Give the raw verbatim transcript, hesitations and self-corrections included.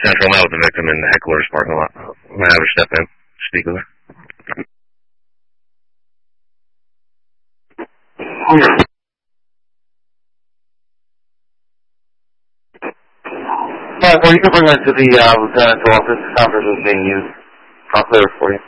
Central now with the victim in the headquarters parking lot. I'm going to have her step in, speak with her. Alright, well, you can bring her to the uh, lieutenant's office. The conference is being used. I'll clear it for you.